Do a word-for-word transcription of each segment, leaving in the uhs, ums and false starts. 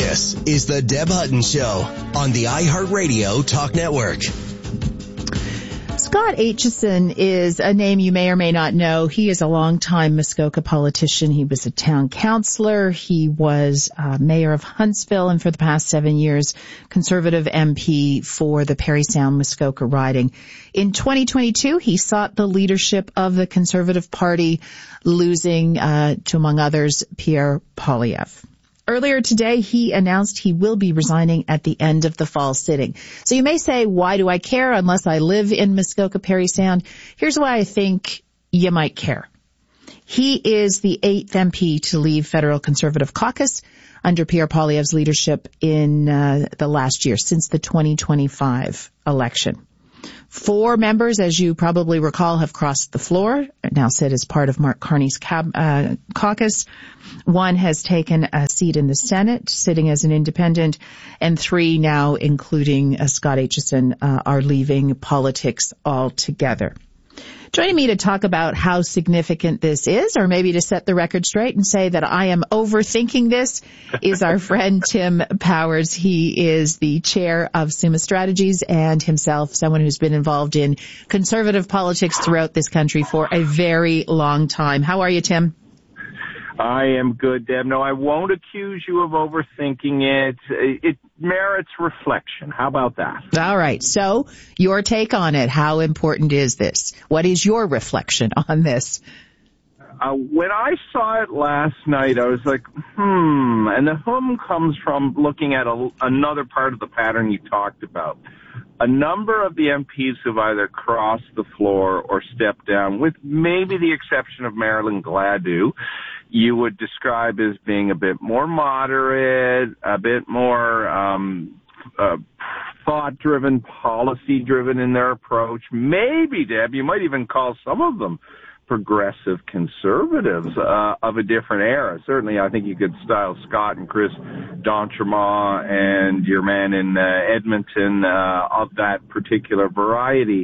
This is the Deb Hutton Show on the iHeartRadio Talk Network. Scott Aitchison is a name you may or may not know. He is a longtime Muskoka politician. He was a town councillor. He was uh, mayor of Huntsville, and for the past seven years, Conservative M P for the Parry Sound Muskoka riding. In twenty twenty-two, he sought the leadership of the Conservative Party, losing uh, to, among others, Pierre Poilievre. Earlier today, he announced he will be resigning at the end of the fall sitting. So you may say, why do I care unless I live in Muskoka Parry Sound? Here's why I think you might care. He is the eighth M P to leave Federal Conservative Caucus under Pierre Poilievre's leadership in uh, the last year, since the twenty twenty-five election. Four members, as you probably recall, have crossed the floor, now sit as part of Mark Carney's cab, uh, caucus. One has taken a seat in the Senate, sitting as an independent, and three now, including uh, Scott Aitchison, uh, are leaving politics altogether. Joining me to talk about how significant this is, or maybe to set the record straight and say that I am overthinking this, is our friend Tim Powers. He is the chair of Summa Strategies and himself someone who's been involved in conservative politics throughout this country for a very long time. How are you, Tim? I am good, Deb. No, I won't accuse you of overthinking it. It merits reflection. How about that? All right. So your take on it. How important is this? What is your reflection on this? Uh, when I saw it last night, I was like, hmm. And the hmm comes from looking at a, another part of the pattern you talked about. A number of the M Ps have either crossed the floor or stepped down, with maybe the exception of Marilyn Gladu, you would describe as being a bit more moderate, a bit more um, uh, thought-driven, policy-driven in their approach. Maybe, Deb, you might even call some of them progressive conservatives uh, of a different era. Certainly, I think you could style Scott and Chris d'Entremont and your man in uh, Edmonton uh, of that particular variety.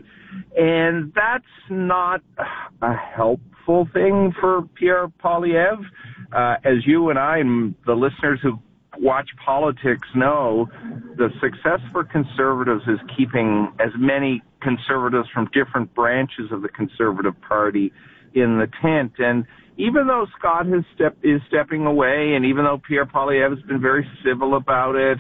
And that's not a helpful thing for Pierre Poilievre. Uh, as you and I and the listeners who watch politics know, the success for conservatives is keeping as many conservatives from different branches of the Conservative Party in the tent. And even though Scott has stepped, is stepping away, and even though Pierre Poilievre has been very civil about it,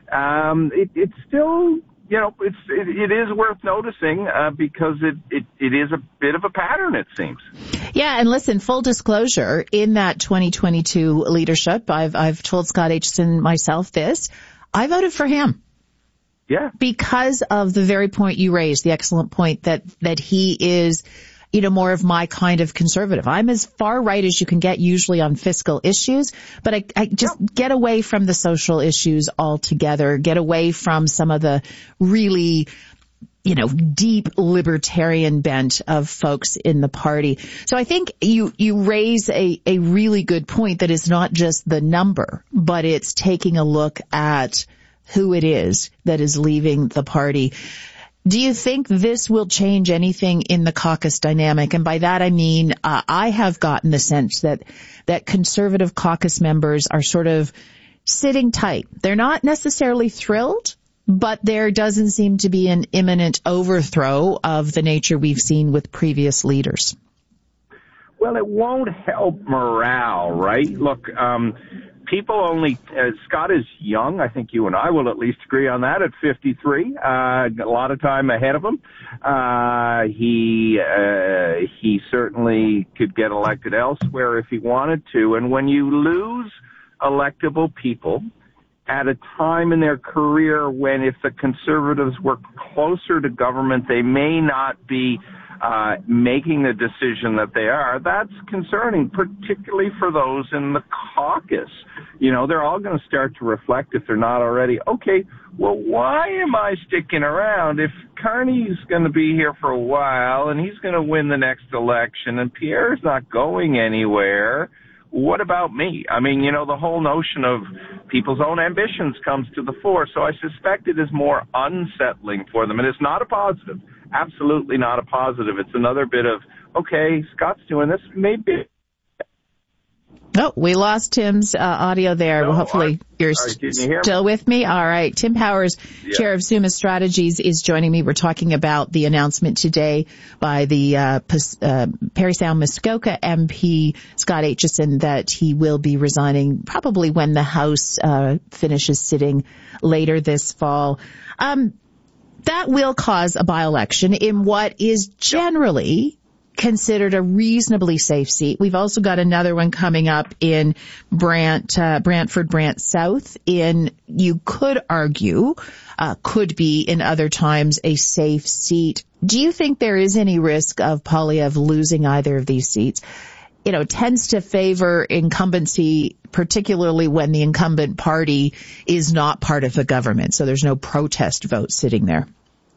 um, it, it's still, you know, it's, it, it is worth noticing uh, because it, it, it is a bit of a pattern, it seems. Yeah, and listen, full disclosure, in that twenty twenty-two leadership, I've, I've told Scott Aitchison myself this, I voted for him. Yeah. Because of the very point you raised, the excellent point that, that he is, you know, more of my kind of conservative. I'm as far right as you can get usually on fiscal issues, but I, I just yeah. get away from the social issues altogether, get away from some of the really, you know, deep libertarian bent of folks in the party. So I think you, you raise a, a really good point that is not just the number, but it's taking a look at who it is that is leaving the party. Do you think this will change anything in the caucus dynamic? And by that I mean, uh, I have gotten the sense that, that conservative caucus members are sort of sitting tight. They're not necessarily thrilled, but there doesn't seem to be an imminent overthrow of the nature we've seen with previous leaders. Well, it won't help morale, right? Look, um, people only, uh, Scott is young. I think you and I will at least agree on that at fifty-three. Uh, a lot of time ahead of him. Uh, he, uh, he certainly could get elected elsewhere if he wanted to. And when you lose electable people at a time in their career when if the conservatives were closer to government, they may not be uh, making the decision that they are, that's concerning, particularly for those in the caucus. You know, they're all going to start to reflect, if they're not already, okay, well, why am I sticking around if Carney's going to be here for a while and he's going to win the next election and Pierre's not going anywhere? What about me? I mean, you know, the whole notion of people's own ambitions comes to the fore, so I suspect it is more unsettling for them. And it's not a positive. Absolutely not a positive. It's another bit of, okay, Scott's doing this, maybe. Oh, we lost Tim's uh, audio there. No, well, hopefully I, you're sorry, st- you still with me. All right. Tim Powers, yeah. Chair of Summa Strategies, is joining me. We're talking about the announcement today by the uh, uh, Parry Sound Muskoka M P, Scott Aitchison, that he will be resigning probably when the House uh, finishes sitting later this fall. Um, that will cause a by-election in what is generally considered a reasonably safe seat. We've also got another one coming up in Brant, uh, Brantford, Brant South in, you could argue, uh, could be in other times a safe seat. Do you think there is any risk of Poilievre losing either of these seats? You know, tends to favor incumbency, particularly when the incumbent party is not part of the government. So there's no protest vote sitting there.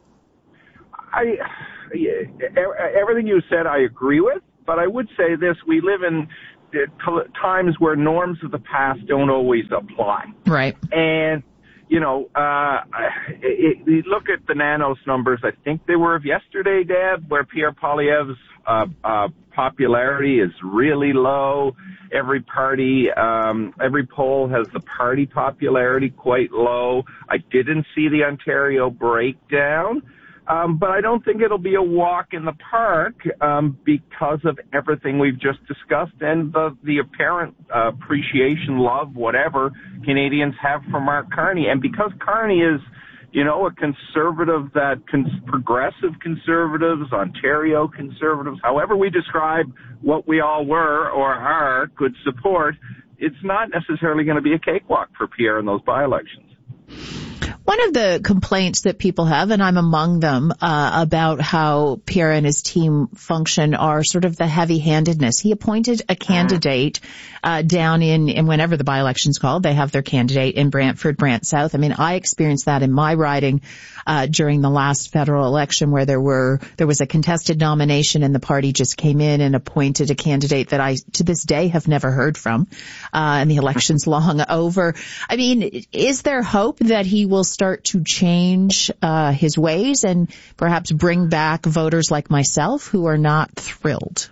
I, everything you said I agree with, but I would say this: we live in times where norms of the past don't always apply. Right. And, you know, uh, it, it, look at the Nanos numbers. I think they were of yesterday, Deb, where Pierre Poilievre's uh, uh, popularity is really low. Every party, um, every poll has the party popularity quite low. I didn't see the Ontario breakdown. Um, but I don't think it'll be a walk in the park um, because of everything we've just discussed and the, the apparent uh, appreciation, love, whatever Canadians have for Mark Carney. And because Carney is, you know, a conservative that cons- progressive conservatives, Ontario conservatives, however we describe what we all were or are, could support, it's not necessarily going to be a cakewalk for Pierre in those by-elections. One of the complaints that people have, and I'm among them, uh, about how Pierre and his team function are sort of the heavy-handedness. He appointed a candidate uh, down in, in whenever the by-election's called. They have their candidate in Brantford, Brant South. I mean, I experienced that in my riding uh, during the last federal election, where there were there was a contested nomination and the party just came in and appointed a candidate that I, to this day, have never heard from. Uh, and the election's long over. I mean, is there hope that he will start to change uh, his ways and perhaps bring back voters like myself who are not thrilled?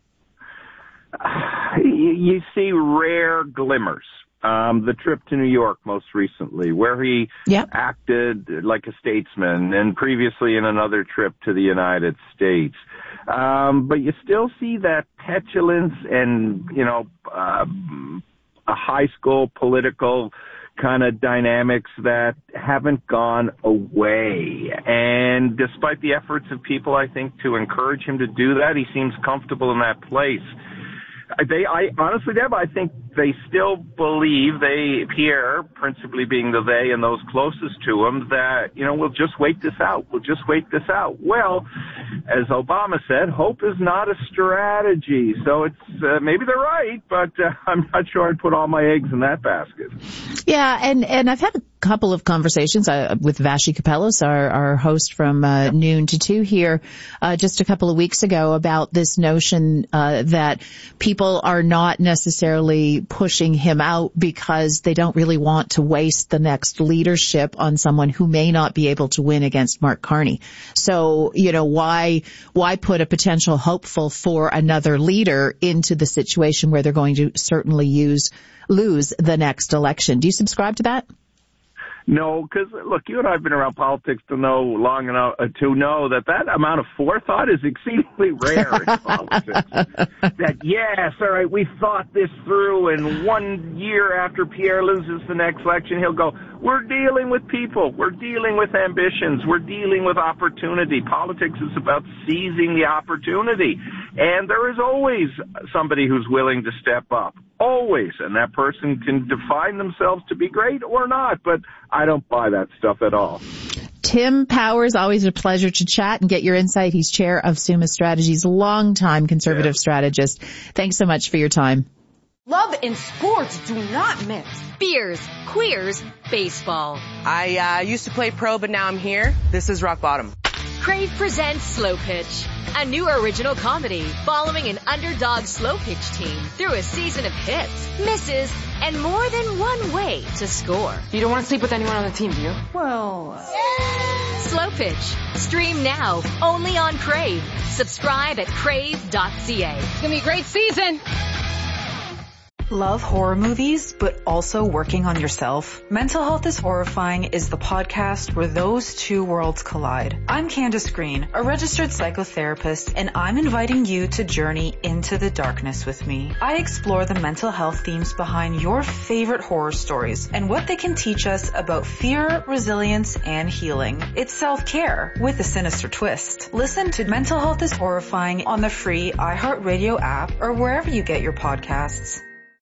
You see rare glimmers. Um, the trip to New York most recently, where he yep. acted like a statesman, and previously in another trip to the United States. Um, but you still see that petulance and, you know, uh, a high school political kind of dynamics that haven't gone away. And despite the efforts of people, I think, to encourage him to do that, he seems comfortable in that place. They, I honestly, Deb, I think they still believe, they, Pierre, principally being the they and those closest to him, that, you know, we'll just wait this out. We'll just wait this out. Well, as Obama said, hope is not a strategy. So it's, uh, maybe they're right, but uh, I'm not sure I'd put all my eggs in that basket. Yeah, and, and I've had a couple of conversations uh, with Vashi Kapelos, our, our host from uh, noon to two here, uh, just a couple of weeks ago, about this notion uh, that people are not necessarily pushing him out because they don't really want to waste the next leadership on someone who may not be able to win against Mark Carney. So, you know, why why put a potential hopeful for another leader into the situation where they're going to certainly use lose the next election? Do you subscribe to that? No, because, look, you and I have been around politics to know long enough uh, to know that that amount of forethought is exceedingly rare in politics. That, yes, all right, we thought this through, and one year after Pierre loses the next election, he'll go, we're dealing with people, we're dealing with ambitions, we're dealing with opportunity. Politics is about seizing the opportunity. And there is always somebody who's willing to step up. Always. And that person can define themselves to be great or not, but I don't buy that stuff at all. Tim Powers, always a pleasure to chat and get your insight. He's chair of Summa Strategies, longtime conservative yeah. strategist. Thanks so much for your time. Love and sports do not mix. Beers, queers, baseball. I uh, used to play pro, but now I'm here. This is rock bottom. Crave presents Slow Pitch, a new original comedy following an underdog slow pitch team through a season of hits, misses, and more than one way to score. You don't want to sleep with anyone on the team, do you? Well... Yeah. Slow Pitch. Stream now, only on Crave. Subscribe at crave dot c a. It's going to be a great season. Love horror movies, but also working on yourself? Mental Health is Horrifying is the podcast where those two worlds collide. I'm Candace Green, a registered psychotherapist, and I'm inviting you to journey into the darkness with me. I explore the mental health themes behind your favorite horror stories and what they can teach us about fear, resilience, and healing. It's self-care with a sinister twist. Listen to Mental Health is Horrifying on the free iHeartRadio app or wherever you get your podcasts.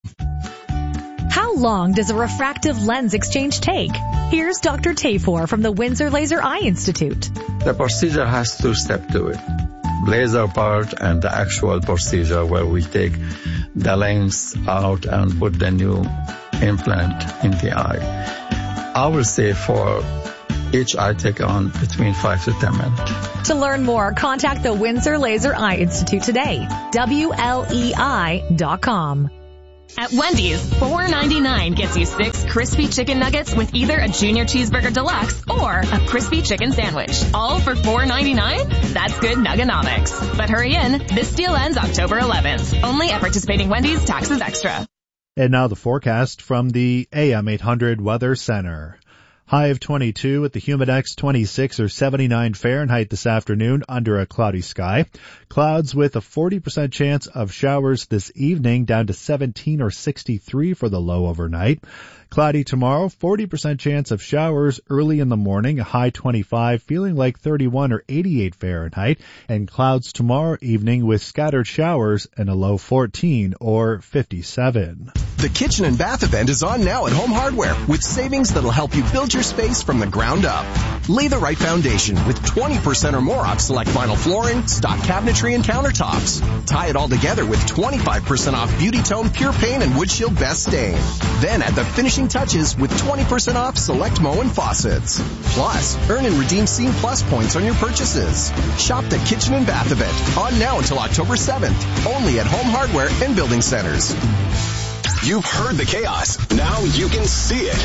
How long does a refractive lens exchange take? Here's Doctor Tafor from the Windsor Laser Eye Institute. The procedure has two steps to it. Laser part and the actual procedure where we take the lens out and put the new implant in the eye. I will say for each eye take on between five to ten minutes. To learn more, contact the Windsor Laser Eye Institute today. W L E I dot com. At Wendy's, four ninety-nine gets you six crispy chicken nuggets with either a junior cheeseburger deluxe or a crispy chicken sandwich. All for four ninety-nine? That's good nugganomics. But hurry in, this deal ends October eleventh. Only at participating Wendy's, taxes extra. And now the forecast from the A M eight hundred Weather Center. High of twenty-two with the Humidex twenty-six or seventy-nine Fahrenheit this afternoon under a cloudy sky. Clouds with a forty percent chance of showers this evening down to seventeen or sixty-three for the low overnight. Cloudy tomorrow, forty percent chance of showers early in the morning, a high twenty-five, feeling like thirty-one or eighty-eight Fahrenheit. And clouds tomorrow evening with scattered showers and a low fourteen or fifty-seven. The kitchen and bath event is on now at Home Hardware with savings that'll help you build your space from the ground up. Lay the right foundation with twenty percent or more off select vinyl flooring, stock cabinetry, and countertops. Tie it all together with twenty-five percent off Beauty Tone Pure Paint and Wood Shield Best Stain. Then add the finishing touches with twenty percent off select Moen faucets. Plus, earn and redeem Scene Plus points on your purchases. Shop the kitchen and bath event on now until October seventh, only at Home Hardware and Building Centers. You've heard the chaos. Now you can see it.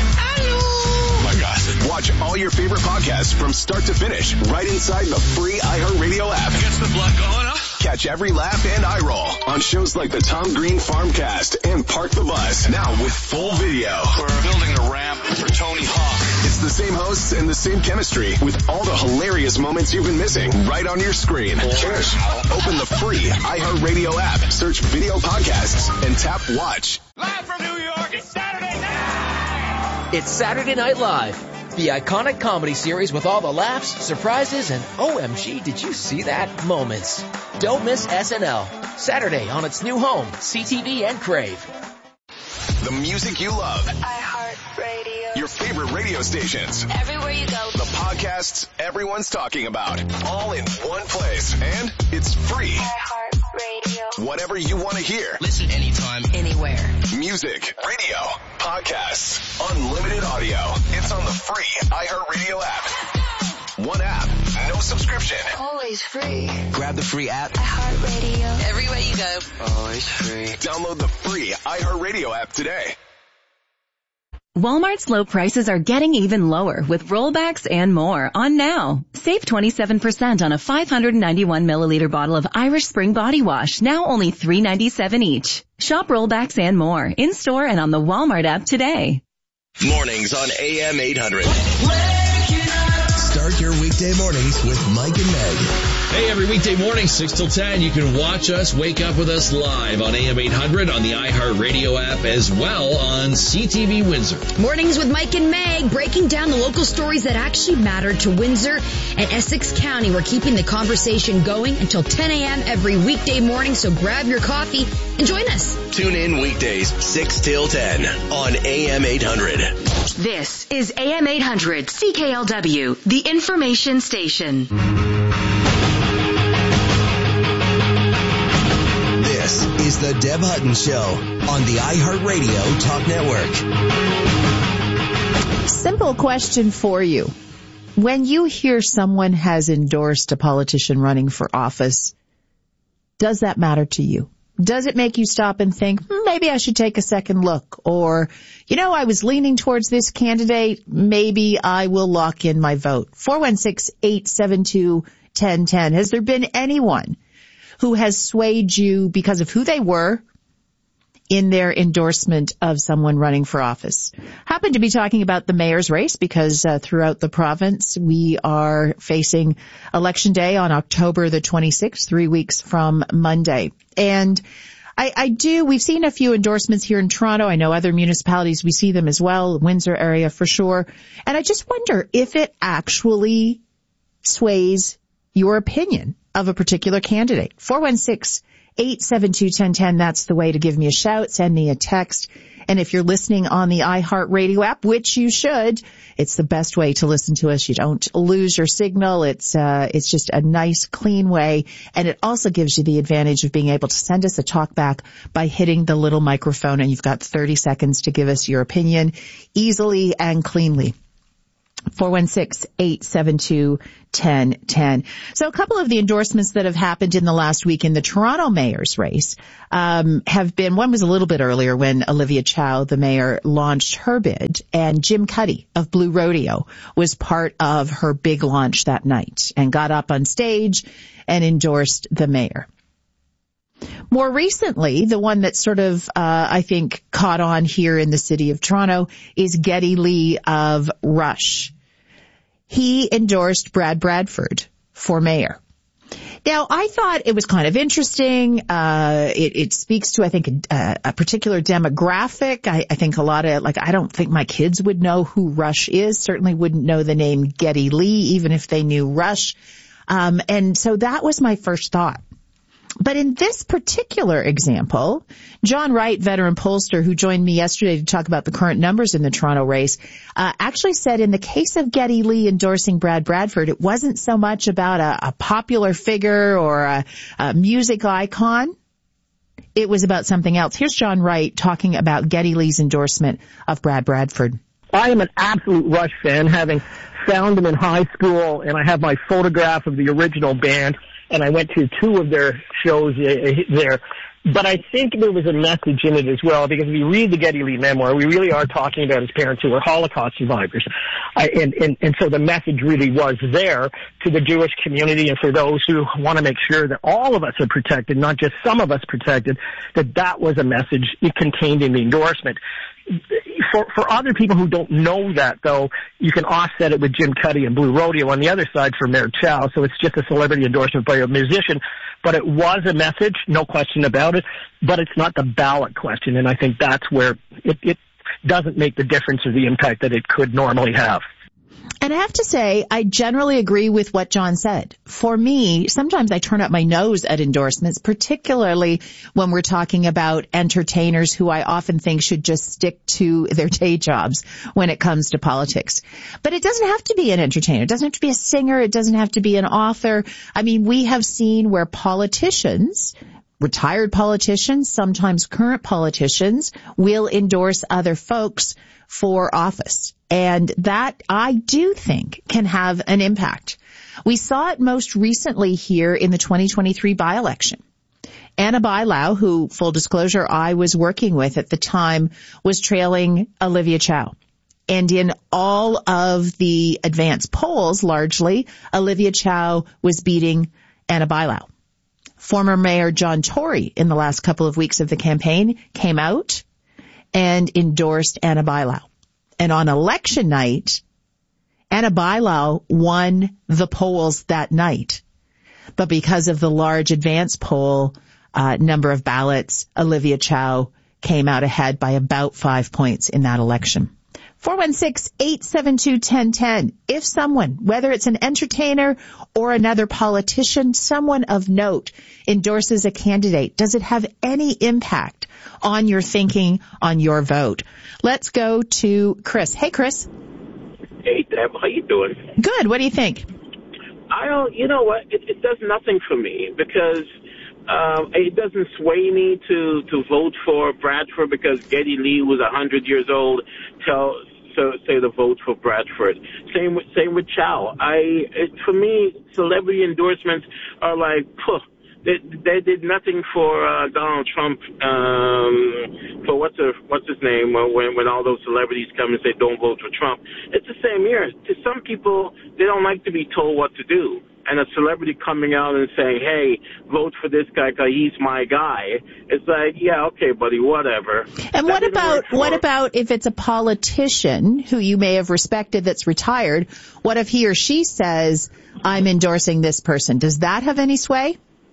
Oh my gosh. Watch all your favorite podcasts from start to finish right inside the free iHeartRadio app. Gets the blood going, huh? Catch every laugh and eye roll on shows like the Tom Green Farmcast and Park the Bus. Now with full video. We're building a ramp for Tony Hawk. It's the same hosts and the same chemistry with all the hilarious moments you've been missing right on your screen. Cheers. Open the free iHeartRadio app, search video podcasts, and tap watch. Live from New York, it's Saturday night! It's Saturday Night Live, the iconic comedy series with all the laughs, surprises, and O M G, did you see that moments. Don't miss S N L, Saturday on its new home, C T V and Crave. The music you love. iHeartRadio. Your favorite radio stations. Everywhere you go. The podcasts everyone's talking about. All in one place. And it's free. iHeartRadio. Whatever you want to hear. Listen anytime, anywhere. Music, radio, podcasts, unlimited audio. It's on the free iHeartRadio app. One app, no subscription. Always free. Grab the free app. iHeartRadio. Everywhere you go. always free. Download the free iHeartRadio app today. Walmart's low prices are getting even lower with rollbacks and more on now. Save twenty-seven percent on a five hundred ninety-one milliliter bottle of Irish Spring Body Wash, now only three ninety-seven each. Shop rollbacks and more in store and on the Walmart app today. Mornings on A M eight hundred. Start your weekday mornings with Mike and Meg. Hey, every weekday morning, six till ten, you can watch us, wake up with us live on A M eight hundred, on the iHeartRadio app, as well on C T V Windsor. Mornings with Mike and Meg, breaking down the local stories that actually matter to Windsor and Essex County. We're keeping the conversation going until ten a.m. every weekday morning, so grab your coffee and join us. Tune in weekdays, six till ten, on A M eight hundred. This is A M eight hundred C K L W, the information station. This is the Deb Hutton Show on the iHeartRadio Talk Network. Simple question for you. When you hear someone has endorsed a politician running for office, does that matter to you? Does it make you stop and think, maybe I should take a second look? Or, you know, I was leaning towards this candidate. Maybe I will lock in my vote. four one six, eight seven two, one zero one zero. Has there been anyone who has swayed you because of who they were in their endorsement of someone running for office. Happen to be talking about the mayor's race because uh, throughout the province we are facing Election Day on October the twenty-sixth, three weeks from Monday. And I, I do, we've seen a few endorsements here in Toronto. I know other municipalities, we see them as well, Windsor area for sure. And I just wonder if it actually sways your opinion of a particular candidate. four one six, eight seven two, one zero one zero, that's the way to give me a shout, send me a text. And if you're listening on the iHeartRadio app, which you should, it's the best way to listen to us. You don't lose your signal. It's, uh, it's just a nice, clean way. And it also gives you the advantage of being able to send us a talk back by hitting the little microphone, and you've got thirty seconds to give us your opinion easily and cleanly. four one six, eight seven two, one zero one zero. So a couple of the endorsements that have happened in the last week in the Toronto mayor's race um, have been, one was a little bit earlier when Olivia Chow, the mayor, launched her bid, and Jim Cuddy of Blue Rodeo was part of her big launch that night and got up on stage and endorsed the mayor. More recently, the one that sort of, uh, I think, caught on here in the city of Toronto is Geddy Lee of Rush. He endorsed Brad Bradford for mayor. Now, I thought it was kind of interesting. Uh, it, it speaks to, I think, a, a particular demographic. I, I think a lot of, like, I don't think my kids would know who Rush is, certainly wouldn't know the name Geddy Lee, even if they knew Rush. Um, and so that was my first thought. But in this particular example, John Wright, veteran pollster who joined me yesterday to talk about the current numbers in the Toronto race, uh, actually said in the case of Geddy Lee endorsing Brad Bradford, it wasn't so much about a, a popular figure or a, a music icon. It was about something else. Here's John Wright talking about Geddy Lee's endorsement of Brad Bradford. I am an absolute Rush fan, having found them in high school, and I have my photograph of the original band. And I went to two of their shows there. But I think there was a message in it as well, because if you read the Geddy Lee memoir, we really are talking about his parents who were Holocaust survivors. I, and, and, and so the message really was there to the Jewish community and for those who want to make sure that all of us are protected, not just some of us protected, that that was a message it contained in the endorsement. For, for other people who don't know that, though, you can offset it with Jim Cuddy and Blue Rodeo on the other side for Mayor Chow. So it's just a celebrity endorsement by a musician. But it was a message, no question about it. But it's not the ballot question. And I think that's where it, it doesn't make the difference or the impact that it could normally have. And I have to say, I generally agree with what John said. For me, sometimes I turn up my nose at endorsements, particularly when we're talking about entertainers who I often think should just stick to their day jobs when it comes to politics. But it doesn't have to be an entertainer. It doesn't have to be a singer. It doesn't have to be an author. I mean, we have seen where politicians, retired politicians, sometimes current politicians, will endorse other folks for office. And that, I do think, can have an impact. We saw it most recently here in the twenty twenty-three by-election. Anna Bailau, who, full disclosure, I was working with at the time, was trailing Olivia Chow. And in all of the advanced polls, largely, Olivia Chow was beating Anna Bailau. Former Mayor John Tory, in the last couple of weeks of the campaign, came out and endorsed Anna Bailau. And on election night, Anna Bailau won the polls that night. But because of the large advance poll uh, number of ballots, Olivia Chow came out ahead by about five points in that election. four one six, eight seven two, one zero one zero. If someone, whether it's an entertainer or another politician, someone of note endorses a candidate, does it have any impact on your thinking, on your vote? Let's go to Chris. Hey, Chris. Hey, Deb. How you doing? Good. What do you think? I don't, you know what? It, it does nothing for me because um, it doesn't sway me to, to vote for Bradford because Geddy Lee was one hundred years old. Tell, so say to vote for Bradford. Same with, same with Chow. I, it, for me, celebrity endorsements are like, phew. They, they did nothing for uh, Donald Trump, um, for what's a, what's his name, uh, when, when all those celebrities come and say don't vote for Trump. It's the same here. To some people, they don't like to be told what to do. and a celebrity coming out and saying, hey, vote for this guy because he's my guy, it's like, yeah, okay, buddy, whatever. And what about what about if it's a politician who you may have respected that's retired? What if he or she says, I'm endorsing this person? Does that have any sway?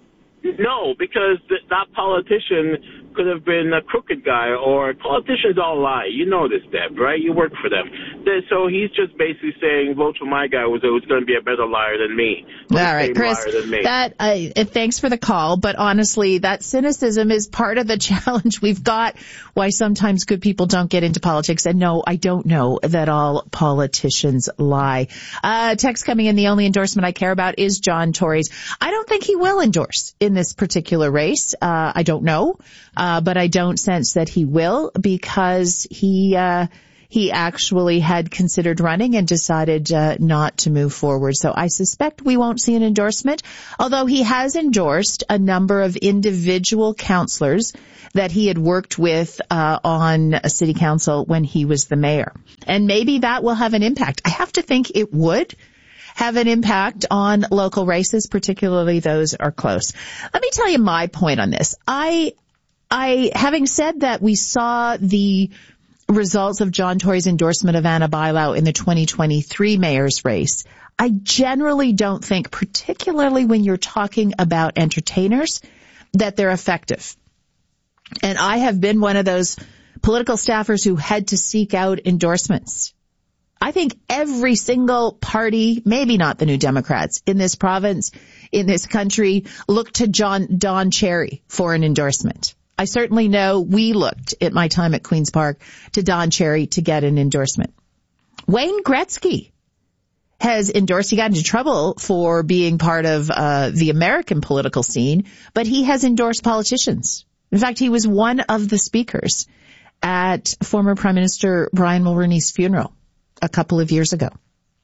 No, because th- that politician could have been a crooked guy, or politicians all lie. You know this, Deb, right? You work for them. So he's just basically saying, vote for my guy who's, who's going to be a better liar than me. All right, Chris, that, uh, thanks for the call, but honestly, that cynicism is part of the challenge we've got, why sometimes good people don't get into politics. And no, I don't know that all politicians lie. Uh, text coming in, the only endorsement I care about is John Tory's. I don't think he will endorse in this particular race. Uh, I don't know. Uh, but I don't sense that he will, because he, uh, he actually had considered running and decided, uh, not to move forward. So I suspect we won't see an endorsement, although he has endorsed a number of individual councillors that he had worked with, uh, on a city council when he was the mayor. And maybe that will have an impact. I have to think it would have an impact on local races, particularly those are close. Let me tell you my point on this. I, I, having said that, we saw the results of John Tory's endorsement of Anna Bailão in the twenty twenty-three mayor's race. I generally don't think, particularly when you're talking about entertainers, that they're effective. And I have been one of those political staffers who had to seek out endorsements. I think every single party, maybe not the New Democrats, in this province, in this country, looked to John Don Cherry for an endorsement. I certainly know we looked at my time at Queen's Park to Don Cherry to get an endorsement. Wayne Gretzky has endorsed. He got into trouble for being part of uh, the American political scene, but he has endorsed politicians. In fact, he was one of the speakers at former Prime Minister Brian Mulroney's funeral a couple of years ago.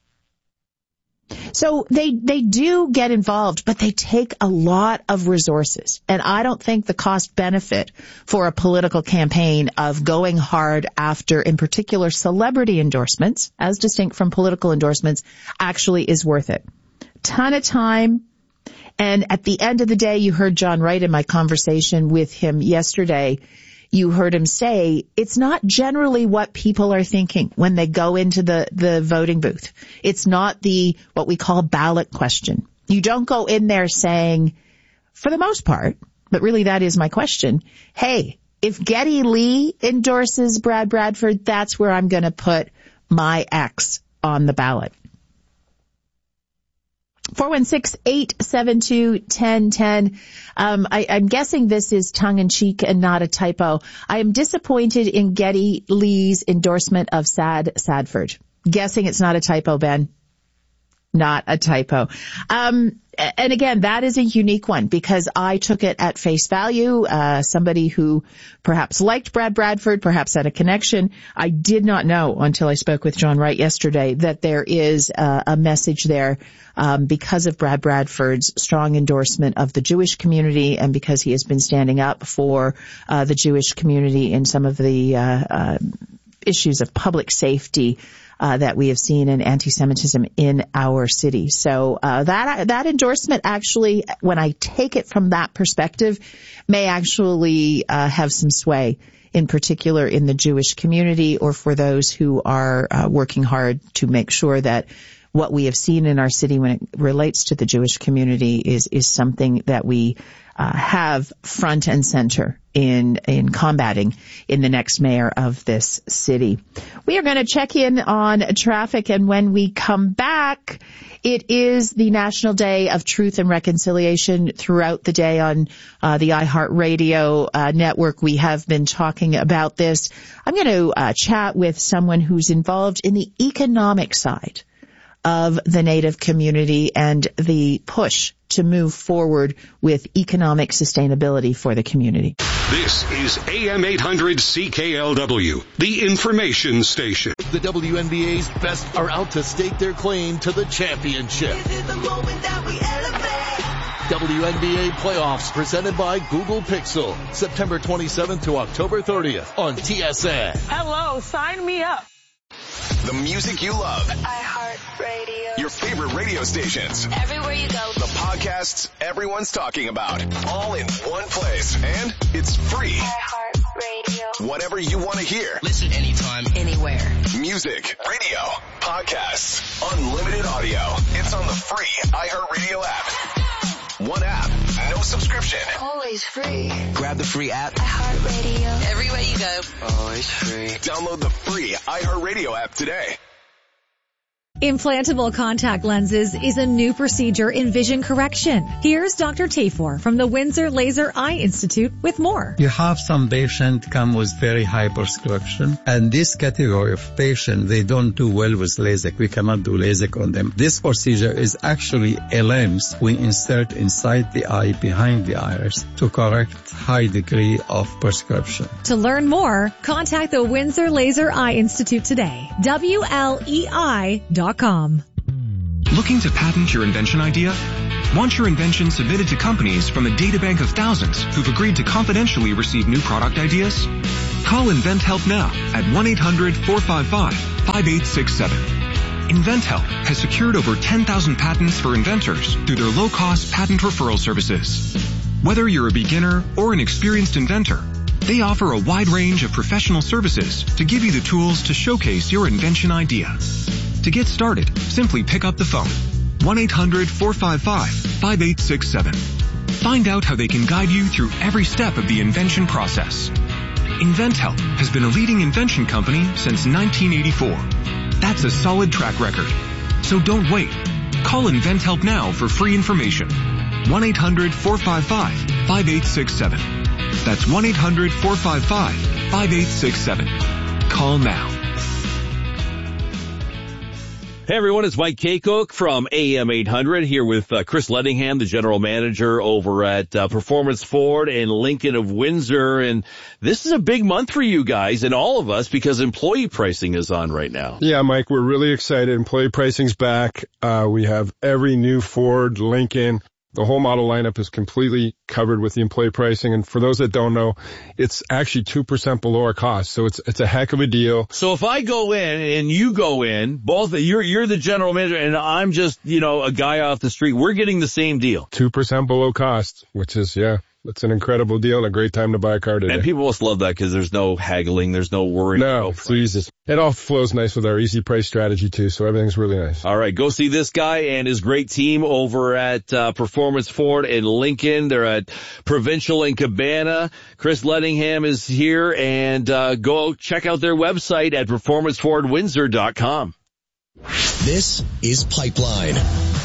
So they, they do get involved, but they take a lot of resources. And I don't think the cost benefit for a political campaign of going hard after, in particular, celebrity endorsements, as distinct from political endorsements, actually is worth it. Ton of time. And at the end of the day, you heard John Wright in my conversation with him yesterday. You heard him say it's not generally what people are thinking when they go into the, the voting booth. It's not the, what we call ballot question. You don't go in there saying, for the most part, but really that is my question, hey, if Geddy Lee endorses Brad Bradford, that's where I'm going to put my X on the ballot. four one six, eight seven two, one zero one zero. Um, I, I'm guessing this is tongue-in-cheek and not a typo. I am disappointed in Geddy Lee's endorsement of Sad Sadford. Guessing it's not a typo, Ben. Not a typo. Um, and again, that is a unique one because I took it at face value. Uh, somebody who perhaps liked Brad Bradford, perhaps had a connection. I did not know until I spoke with John Wright yesterday that there is uh, a message there um, because of Brad Bradford's strong endorsement of the Jewish community and because he has been standing up for uh, the Jewish community in some of the uh, uh, issues of public safety Uh, that we have seen in anti-Semitism in our city. So uh, that that endorsement actually, when I take it from that perspective, may actually uh, have some sway, in particular in the Jewish community or for those who are uh, working hard to make sure that what we have seen in our city when it relates to the Jewish community is is something that we uh, have front and center in in combating in the next mayor of this city. We are going to check in on traffic, and when we come back, it is the National Day of Truth and Reconciliation. Throughout the day on uh, the iHeartRadio uh, network, we have been talking about this. I'm going to uh, chat with someone who's involved in the economic side of the Native community and the push to move forward with economic sustainability for the community. This is A M eight hundred C K L W, the information station. The W N B A's best are out to stake their claim to the championship. This is the moment that we elevate. W N B A playoffs presented by Google Pixel, September twenty-seventh to October thirtieth on T S N. Hello, sign me up. The music you love. iHeart. iHeartRadio. Your favorite radio stations. Everywhere you go. The podcasts everyone's talking about. All in one place. And it's free. iHeartRadio. Whatever you want to hear. Listen anytime, anywhere. Music, radio, podcasts, unlimited audio. It's on the free iHeartRadio app. One app, no subscription. Always free. grab the free app. iHeartRadio. Everywhere you go. Always free. Download the free iHeartRadio app today. Implantable contact lenses is a new procedure in vision correction. Here's Doctor Tafor from the Windsor Laser Eye Institute with more. You have some patients come with very high prescription, and this category of patient, they don't do well with LASIK. We cannot do LASIK on them. This procedure is actually a lens we insert inside the eye behind the iris to correct high degree of prescription. To learn more, contact the Windsor Laser Eye Institute today. W L E I dot com. Looking to patent your invention idea? Want your invention submitted to companies from a databank of thousands who've agreed to confidentially receive new product ideas? Call InventHelp now at one eight hundred four five five five eight six seven. InventHelp has secured over ten thousand patents for inventors through their low-cost patent referral services. Whether you're a beginner or an experienced inventor, they offer a wide range of professional services to give you the tools to showcase your invention idea. To get started, simply pick up the phone. one eight hundred four five five five eight six seven. Find out how they can guide you through every step of the invention process. InventHelp has been a leading invention company since nineteen eighty-four. That's a solid track record. So don't wait. Call InventHelp now for free information. one eight hundred four five five five eight six seven. That's one eight hundred four five five five eight six seven. Call now. Hey everyone, it's Mike Kaycook from A M eight hundred here with uh, Chris Lettingham, the general manager over at uh, Performance Ford and Lincoln of Windsor. And this is a big month for you guys and all of us because employee pricing is on right now. Yeah, Mike, we're really excited. Employee pricing's back. Uh, we have every new Ford, Lincoln. The whole model lineup is completely covered with the employee pricing. And for those that don't know, it's actually two percent below our cost. So it's, it's a heck of a deal. So if I go in and you go in, both, you're, you're the general manager and I'm just, you know, a guy off the street, we're getting the same deal. two percent below cost, which is, yeah. It's an incredible deal and a great time to buy a car today. And people must love that because there's no haggling, there's no worry. No, it's easy. It all flows nice with our easy price strategy too, so everything's really nice. All right, go see this guy and his great team over at uh, Performance Ford in Lincoln. They're at Provincial and Cabana. Chris Lettingham is here, and uh, go check out their website at performance ford windsor dot com. This is Pipeline.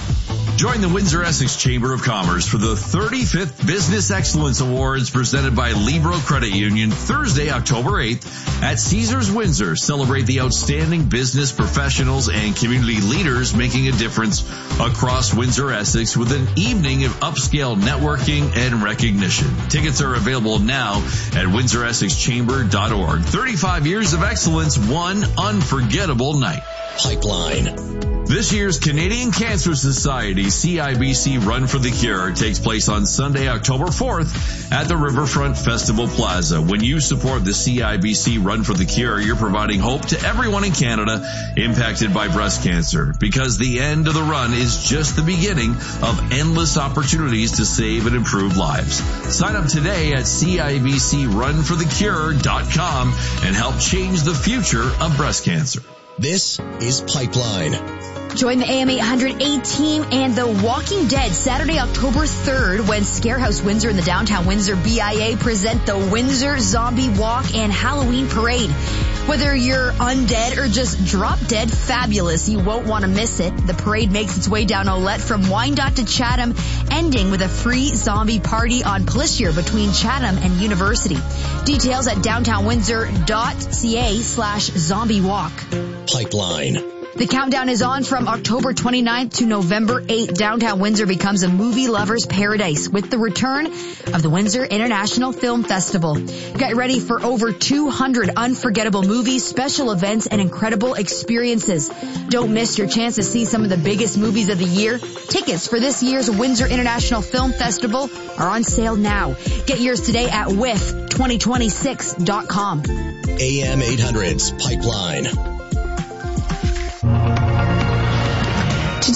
Join the Windsor-Essex Chamber of Commerce for the thirty-fifth Business Excellence Awards presented by Libro Credit Union Thursday, October eighth at Caesars Windsor. Celebrate the outstanding business professionals and community leaders making a difference across Windsor-Essex with an evening of upscale networking and recognition. Tickets are available now at windsor essex chamber dot org. thirty-five years of excellence, one unforgettable night. Pipeline. This year's Canadian Cancer Society C I B C Run for the Cure takes place on Sunday, October fourth at the Riverfront Festival Plaza. When you support the C I B C Run for the Cure, you're providing hope to everyone in Canada impacted by breast cancer, because the end of the run is just the beginning of endless opportunities to save and improve lives. Sign up today at C I B C run for the cure dot com and help change the future of breast cancer. This is Pipeline. Join the A M eight hundred A team and The Walking Dead Saturday, October third, when Scarehouse Windsor and the Downtown Windsor B I A present the Windsor Zombie Walk and Halloween Parade. Whether you're undead or just drop dead fabulous, you won't want to miss it. The parade makes its way down Olette from Wyandotte to Chatham, ending with a free zombie party on Plissier between Chatham and University. Details at downtown windsor dot c a slash zombie walk. Pipeline. The countdown is on from October twenty-ninth to November eighth. Downtown Windsor becomes a movie lover's paradise with the return of the Windsor International Film Festival. Get ready for over two hundred unforgettable movies, special events, and incredible experiences. Don't miss your chance to see some of the biggest movies of the year. Tickets for this year's Windsor International Film Festival are on sale now. Get yours today at w i f twenty twenty-six dot com. A M eight hundred's Pipeline.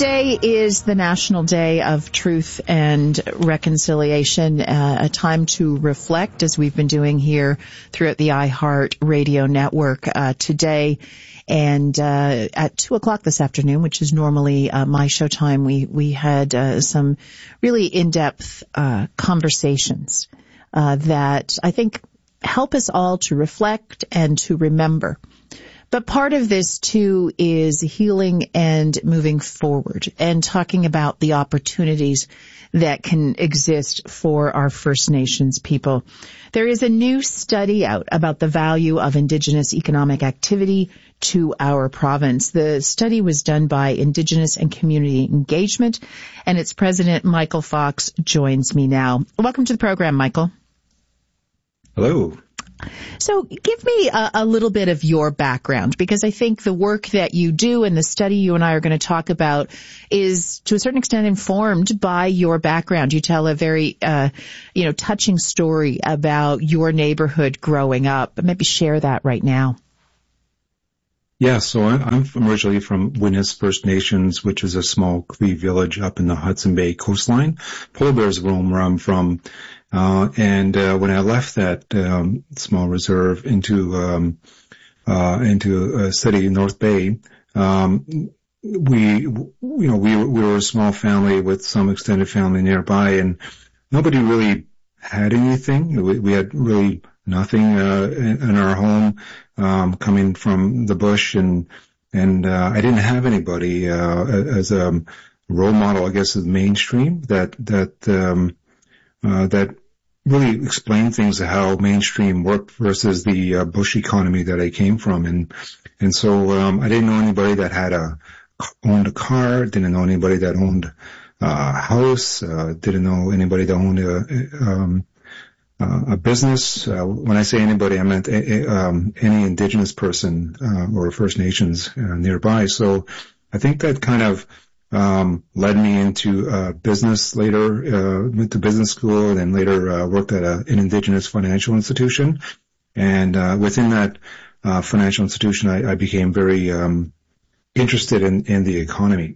Today is the National Day of Truth and Reconciliation, uh, a time to reflect, as we've been doing here throughout the iHeart Radio Network uh, today. And uh at two o'clock this afternoon, which is normally uh, my show time, we, we had uh, some really in-depth uh conversations uh that I think help us all to reflect and to remember. But part of this, too, is healing and moving forward and talking about the opportunities that can exist for our First Nations people. There is a new study out about the value of Indigenous economic activity to our province. The study was done by Indigenous and Community Engagement, and its president, Michael Fox, joins me now. Welcome to the program, Michael. Hello. So give me a, a little bit of your background, because I think the work that you do and the study you and I are going to talk about is to a certain extent informed by your background. You tell a very, uh, you know, touching story about your neighborhood growing up. Maybe share that right now. Yeah, so I'm originally from Winis First Nations, which is a small Cree village up in the Hudson Bay coastline. Polar bears roam where I'm from. Uh, and, uh, when I left that, um, small reserve into, um, uh, into a city in North Bay, um, we, you know, we were, we were a small family with some extended family nearby, and nobody really had anything. We, we had really nothing, uh, in, in our home, um, coming from the bush, and, and, uh, I didn't have anybody, uh, as a role model, I guess, of the mainstream that, that, um, uh, that really explained things of how mainstream worked versus the uh, bush economy that I came from. And, and so, um, I didn't know anybody that had a, owned a car, didn't know anybody that owned a house, uh, didn't know anybody that owned a, um, uh, a business. Uh, when I say anybody, I meant a, a, um, any Indigenous person, uh, or First Nations uh, nearby. So I think that kind of Um, led me into, uh, business later, uh, went to business school, and then later, uh, worked at a, an Indigenous financial institution. And, uh, within that, uh, financial institution, I, I became very, um, interested in, in the economy.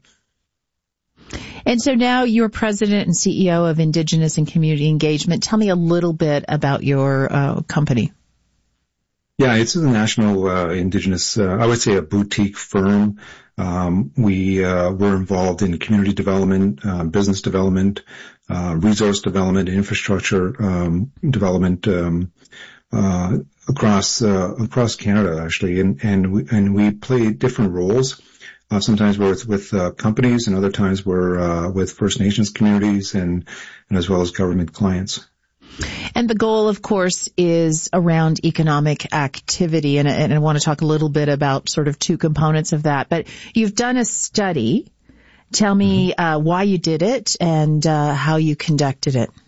And so now you're president and C E O of Indigenous and Community Engagement. Tell me a little bit about your, uh, company. Yeah, it's a national, uh, Indigenous, uh, I would say a boutique firm. Um, we, uh, were involved in community development, uh, business development, uh, resource development, infrastructure, um, development, um, uh, across, uh, across Canada, actually. And, and we, and we play different roles. Uh, sometimes we're with, with, uh, companies, and other times we're, uh, with First Nations communities, and, and as well as government clients. And the goal, of course, is around economic activity. And, and I want to talk a little bit about sort of two components of that. But you've done a study. Tell me uh, why you did it and uh, how you conducted it.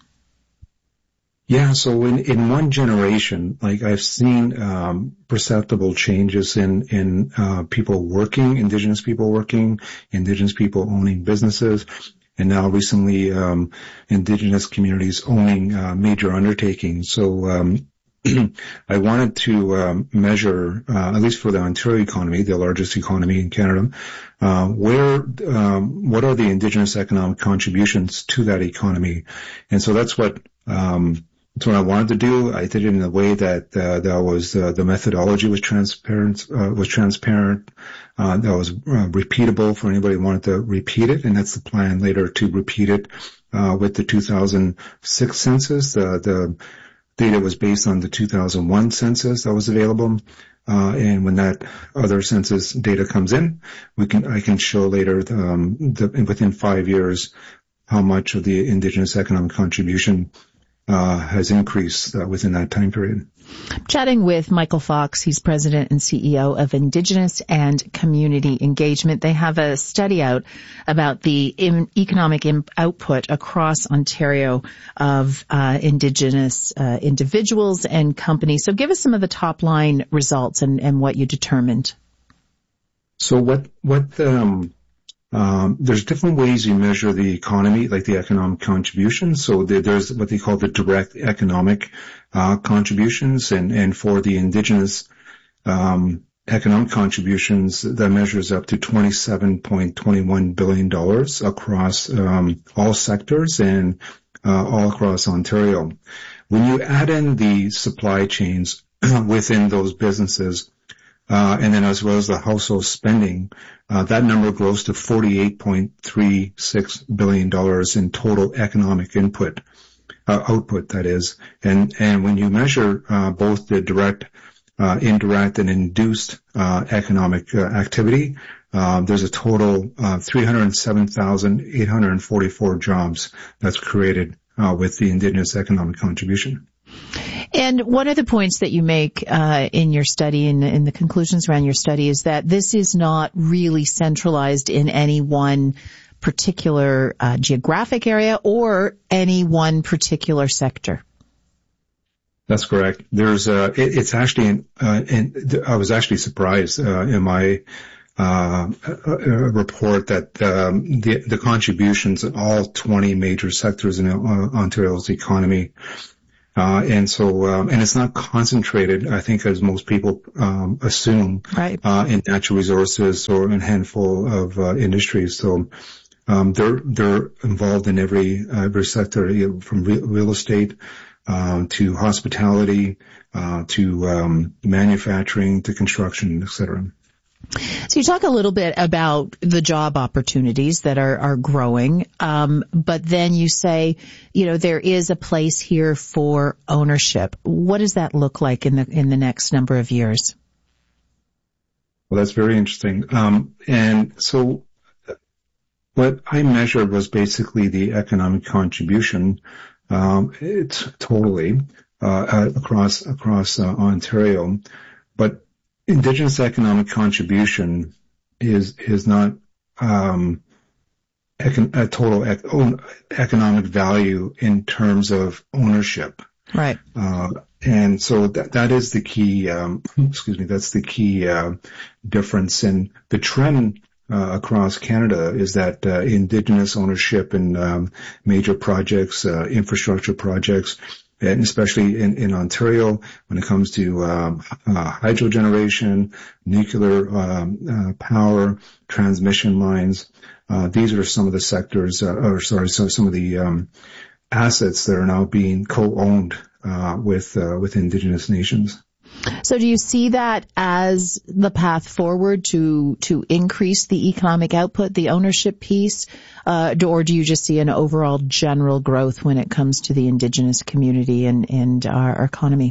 Yeah, so in, in one generation, like I've seen um, perceptible changes in, in uh, people working, Indigenous people working, Indigenous people owning businesses. And now recently, um, Indigenous communities owning, uh, major undertakings. So, um, I wanted to, um, measure, uh, at least for the Ontario economy, the largest economy in Canada, uh, where, um, what are the Indigenous economic contributions to that economy? And so that's what, um, that's what I wanted to do. I did it in a way that, uh, that was, uh, the methodology was transparent, uh, was transparent. Uh, that was uh, repeatable for anybody who wanted to repeat it, and that's the plan later to repeat it uh, with the two thousand six census. Uh, the data was based on the two thousand one census that was available, uh, and when that other census data comes in, we can I can show later um, the, within five years how much of the Indigenous economic contribution uh, has increased uh, within that time period. I'm chatting with Michael Fox. He's president and C E O of Indigenous and Community Engagement. They have a study out about the in, economic in, output across Ontario of uh, Indigenous uh, individuals and companies. So give us some of the top line results and, and what you determined. So what, what, um, Um, there's different ways you measure the economy, like the economic contributions. So there, there's what they call the direct economic uh, contributions, and and for the Indigenous um, economic contributions that measures up to twenty-seven point two one billion dollars across um, all sectors and uh, all across Ontario. When you add in the supply chains within those businesses, uh, and then as well as the household spending, uh, that number grows to forty-eight point three six billion dollars in total economic input, uh, output, that is. And, and when you measure, uh, both the direct, uh, indirect and induced, uh, economic uh, activity, uh, there's a total, uh, three hundred seven thousand eight hundred forty-four jobs that's created, uh, with the Indigenous economic contribution. And one of the points that you make uh, in your study, in, in the conclusions around your study, is that this is not really centralized in any one particular uh, geographic area or any one particular sector. That's correct. There's uh, it, it's actually, uh, in, I was actually surprised uh, in my uh, report that um, the, the contributions in all twenty major sectors in uh, Ontario's economy. Uh, and so, um, and it's not concentrated, I think, as most people, um, assume, right. uh, in natural resources or in a handful of, uh, industries. So, um, they're, they're involved in every, uh, every sector, you know, from real, real estate, um, to hospitality, uh, to, um, manufacturing, to construction, et cetera. So you talk a little bit about the job opportunities that are, are growing, um, but then you say, you know, there is a place here for ownership. What does that look like in the in the next number of years? Well, that's very interesting. Um, and so what I measured was basically the economic contribution. Um, it's totally uh, across across uh, Ontario, but Indigenous economic contribution is is not um, econ- a total ec- own economic value in terms of ownership, right? Uh, and so that that is the key. Um, excuse me, that's the key uh, difference. And the trend uh, across Canada is that uh, Indigenous ownership in um, major projects, uh, infrastructure projects. And especially in, in Ontario, when it comes to um, uh, hydro generation, nuclear um, uh, power, transmission lines, uh, these are some of the sectors, uh, or sorry, so some of the um, assets that are now being co-owned uh, with uh, with Indigenous nations. So do you see that as the path forward to to increase the economic output, the ownership piece, uh, or do you just see an overall general growth when it comes to the Indigenous community and, and our, our economy?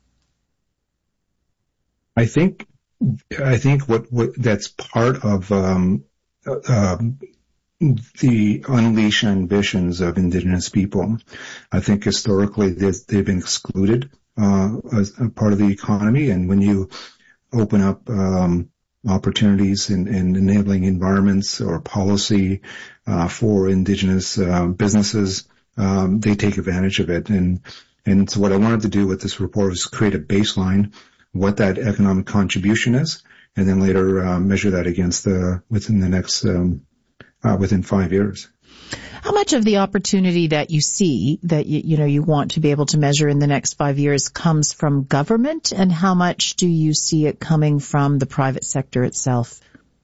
I think I think what, what that's part of um, uh, the unleash ambitions of Indigenous people. I think historically they've, they've been excluded Uh, as a part of the economy, and when you open up um, opportunities in, in enabling environments or policy uh, for Indigenous uh, businesses, um, they take advantage of it. And and so what I wanted to do with this report was create a baseline, what that economic contribution is, and then later uh, measure that against the within the next um, uh, within five years. How much of the opportunity that you see that you, you know you want to be able to measure in the next five years comes from government, and how much do you see it coming from the private sector itself?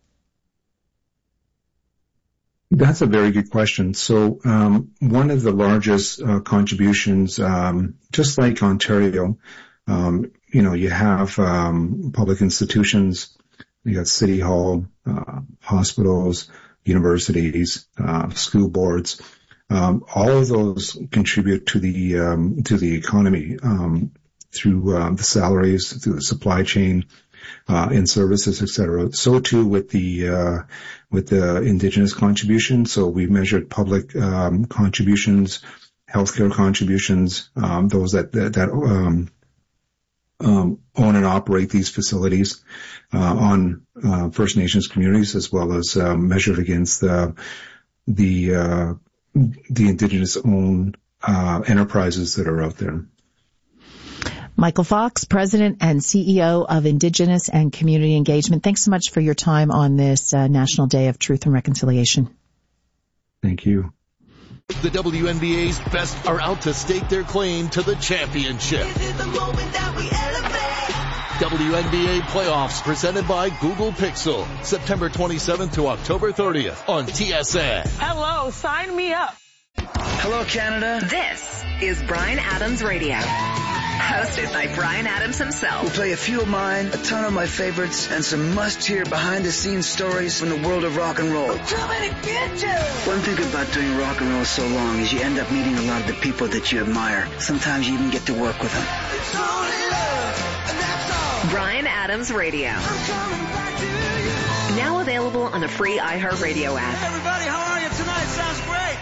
That's a very good question. So um, one of the largest uh, contributions, um, just like Ontario, um, you know, you have um, public institutions, you got City Hall, uh, hospitals, universities, uh, school boards, um, all of those contribute to the um, to the economy um, through uh, the salaries, through the supply chain, uh, in services, et cetera. So too with the uh, with the Indigenous contribution. So we measured public um, contributions, healthcare contributions, um, those that that, that um, Um, own and operate these facilities uh, on uh, First Nations communities, as well as uh, measured against the the, uh, the Indigenous-owned uh, enterprises that are out there. Michael Fox, President and C E O of Indigenous and Community Engagement. Thanks so much for your time on this uh, National Day of Truth and Reconciliation. Thank you. The W N B A's best are out to stake their claim to the championship. This is the moment that we elevate. W N B A playoffs presented by Google Pixel. September twenty-seventh to October thirtieth on T S N. Hello, sign me up. Hello, Canada. This is Bryan Adams Radio. Hosted by Bryan Adams himself. We'll play a few of mine, a ton of my favorites, and some must-hear behind-the-scenes stories from the world of rock and roll. Too many bitches! One thing about doing rock and roll so long is you end up meeting a lot of the people that you admire. Sometimes you even get to work with them. It's only love, and that's all. Bryan Adams Radio. I'm coming back to you. Now available on the free iHeartRadio app. Hey everybody, how are you tonight? Sounds great.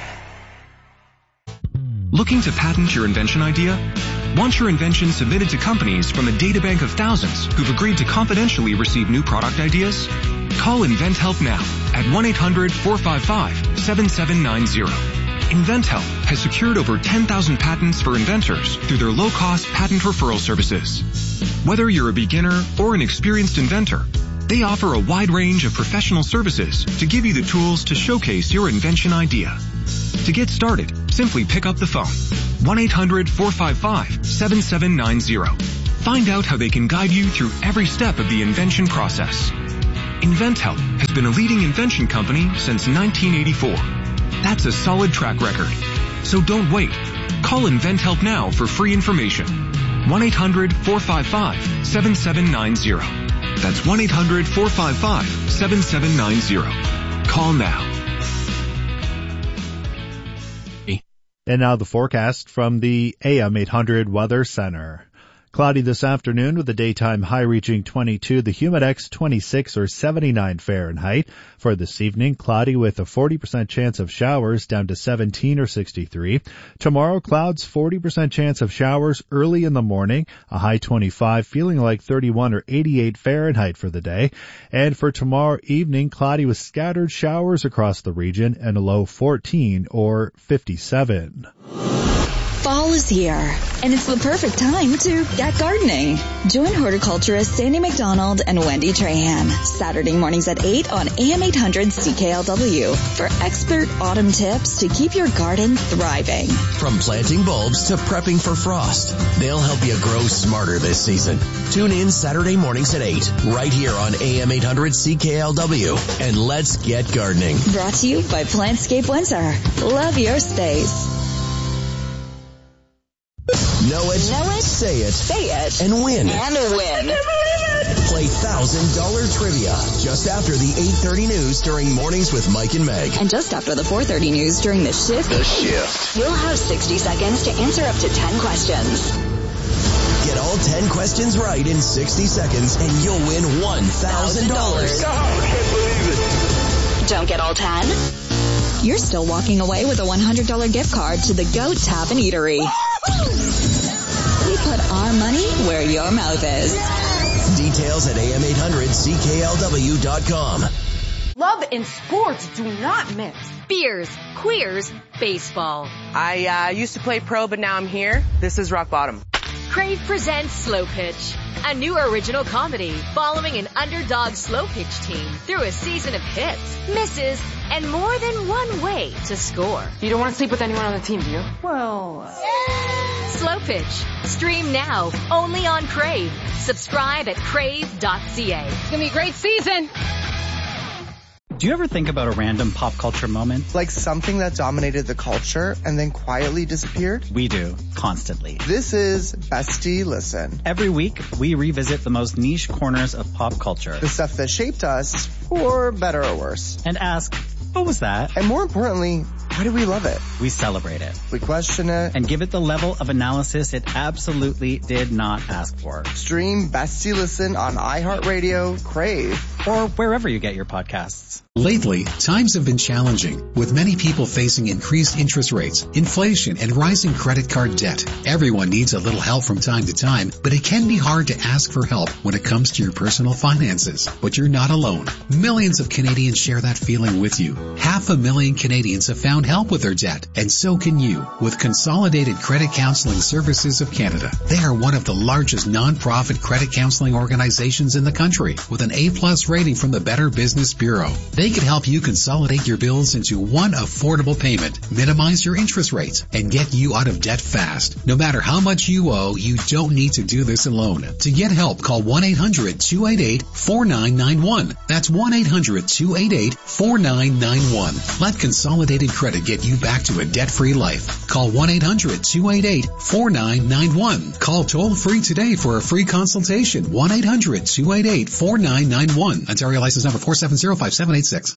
Looking to patent your invention idea? Want your invention submitted to companies from a databank of thousands who've agreed to confidentially receive new product ideas? Call InventHelp now at one eight hundred four five five seven seven nine zero. InventHelp has secured over ten thousand patents for inventors through their low-cost patent referral services. Whether you're a beginner or an experienced inventor, they offer a wide range of professional services to give you the tools to showcase your invention idea. To get started, simply pick up the phone. one eight hundred four five five seven seven nine zero. Find out how they can guide you through every step of the invention process. InventHelp has been a leading invention company since nineteen eighty-four. That's a solid track record. So don't wait. Call InventHelp now for free information. one eight hundred four five five seven seven nine zero. That's one eight hundred four five five seven seven nine zero. Call now. And now the forecast from the A M eight hundred Weather Center. Cloudy this afternoon with the daytime high reaching twenty-two, the humidex twenty-six or seventy-nine Fahrenheit. For this evening, cloudy with a forty percent chance of showers down to seventeen or sixty-three. Tomorrow, clouds, forty percent chance of showers early in the morning, a high twenty-five, feeling like thirty-one or eighty-eight Fahrenheit for the day. And for tomorrow evening, cloudy with scattered showers across the region and a low fourteen or fifty-seven. Fall is here, and it's the perfect time to get gardening. Join horticulturist Sandy McDonald and Wendy Trahan Saturday mornings at eight on A M eight hundred C K L W for expert autumn tips to keep your garden thriving. From planting bulbs to prepping for frost, they'll help you grow smarter this season. Tune in Saturday mornings at eight, right here on A M eight hundred C K L W, and let's get gardening. Brought to you by Plantscape Windsor. Love your space. Know it, know it, say it, say it, and win. And win. Play one thousand dollars trivia just after the eight thirty news during Mornings with Mike and Meg. And just after the four thirty news during The Shift. The Shift. You'll have sixty seconds to answer up to ten questions. Get all ten questions right in sixty seconds and you'll win one thousand dollars. Oh, I can't believe it. Don't get all ten? You're still walking away with a one hundred dollars gift card to the Goat Tap and Eatery. We put our money where your mouth is. Details at A M eight hundred C K L W dot com. Love and sports do not mix. Beers, queers, baseball. I uh, used to play pro, but now I'm here. This is Rock Bottom. Crave presents Slow Pitch, a new original comedy following an underdog slow pitch team through a season of hits, misses, and more than one way to score. You don't want to sleep with anyone on the team, do you? Well, uh... Slow Pitch. Stream now, only on Crave. Subscribe at crave dot c a. It's gonna be a great season. Do you ever think about a random pop culture moment? Like something that dominated the culture and then quietly disappeared? We do, constantly. This is Bestie Listen. Every week, we revisit the most niche corners of pop culture. The stuff that shaped us, for better or worse. And ask, what was that? And more importantly, why do we love it? We celebrate it. We question it. And give it the level of analysis it absolutely did not ask for. Stream Bestie Listen on iHeartRadio, Crave, or wherever you get your podcasts. Lately, times have been challenging, with many people facing increased interest rates, inflation, and rising credit card debt. Everyone needs a little help from time to time, but it can be hard to ask for help when it comes to your personal finances. But you're not alone. Millions of Canadians share that feeling with you. Half a million Canadians have found help with their debt, and so can you with Consolidated Credit Counseling Services of Canada. They are one of the largest non-profit credit counseling organizations in the country with an A-plus rating from the Better Business Bureau. They can help you consolidate your bills into one affordable payment, minimize your interest rates, and get you out of debt fast. No matter how much you owe, you don't need to do this alone. To get help, call one eight hundred two eight eight four nine nine one. That's one eight hundred two eight eight four nine nine one. Let Consolidated Credit get you back to a debt-free life. Call one eight hundred two eight eight four nine nine one. Call toll-free today for a free consultation. one eight hundred two eight eight four nine nine one. Ontario license number four seven zero five seven eight six.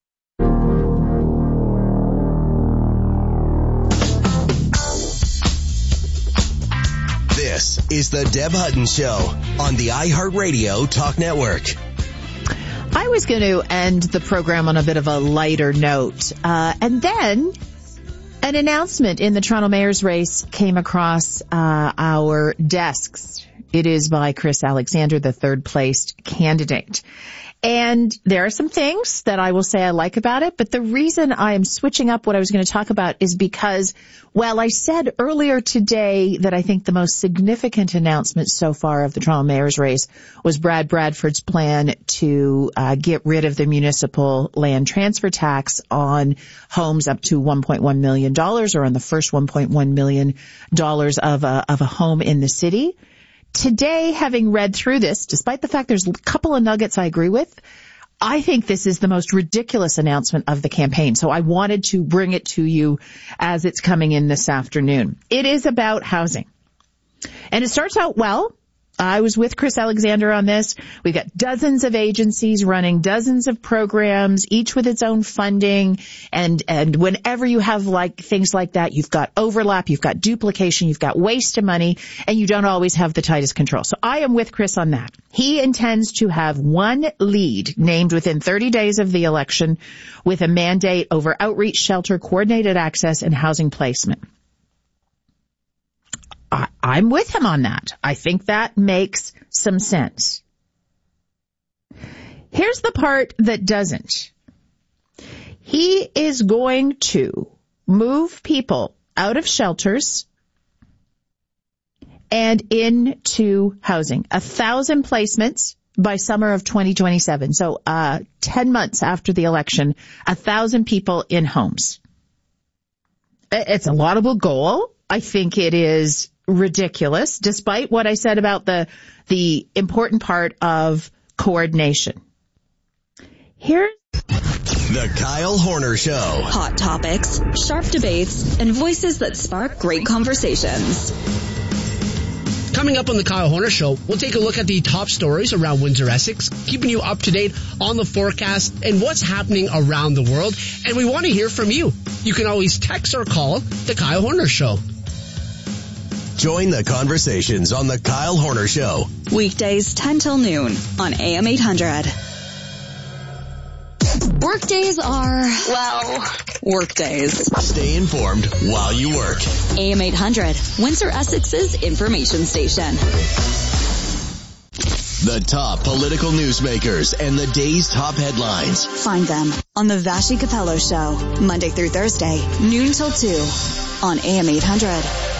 This is the Deb Hutton Show on the iHeartRadio Talk Network. I was going to end the program on a bit of a lighter note. Uh, and then an announcement in the Toronto mayor's race came across uh, our desks. It is by Chris Alexander, the third placed candidate. And there are some things that I will say I like about it, but the reason I am switching up what I was going to talk about is because, well, I said earlier today that I think the most significant announcement so far of the Toronto mayor's race was Brad Bradford's plan to uh, get rid of the municipal land transfer tax on homes up to one point one million dollars, or on the first one point one million dollars of a, of a home in the city. Today, having read through this, despite the fact there's a couple of nuggets I agree with, I think this is the most ridiculous announcement of the campaign. So I wanted to bring it to you as it's coming in this afternoon. It is about housing. And it starts out well. I was with Chris Alexander on this. We've got dozens of agencies running dozens of programs, each with its own funding. And, and whenever you have like things like that, you've got overlap, you've got duplication, you've got waste of money, and you don't always have the tightest control. So I am with Chris on that. He intends to have one lead named within thirty days of the election with a mandate over outreach, shelter, coordinated access, and housing placement. I, I'm with him on that. I think that makes some sense. Here's the part that doesn't. He is going to move people out of shelters and into housing. A thousand placements by summer of twenty twenty-seven. So, uh, ten months after the election, a thousand people in homes. It's a laudable goal. I think it is ridiculous, despite what I said about the the important part of coordination. Here's the Kyle Horner Show. Hot topics, sharp debates, and voices that spark great conversations. Coming up on the Kyle Horner Show, we'll take a look at the top stories around Windsor, Essex, keeping you up to date on the forecast and what's happening around the world. And we want to hear from you. You can always text or call the Kyle Horner Show. Join the conversations on the Kyle Horner Show. Weekdays ten till noon on A M eight hundred. Workdays are, well, workdays. Stay informed while you work. A M eight hundred, Windsor Essex's information station. The top political newsmakers and the day's top headlines. Find them on the Vashi Capello Show, Monday through Thursday, noon till two on A M eight hundred.